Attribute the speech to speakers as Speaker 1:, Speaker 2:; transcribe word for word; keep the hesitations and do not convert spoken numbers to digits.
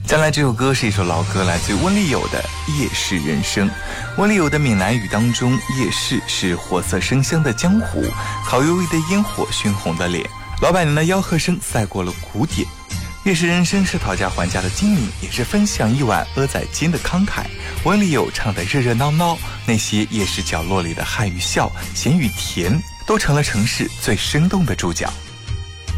Speaker 1: 再来这首歌是一首老歌，来自温立友的《夜市人生》。温立友的闽南语当中，夜市是活色生香的江湖，烤鱿鱼的烟火熏红了脸，老板娘的吆喝声赛过了鼓点。夜市人生是讨价还价的精明，也是分享一碗蚵仔煎的慷慨。温立友唱的热热闹闹，那些夜市角落里的汉与笑、咸与甜，都成了城市最生动的注脚。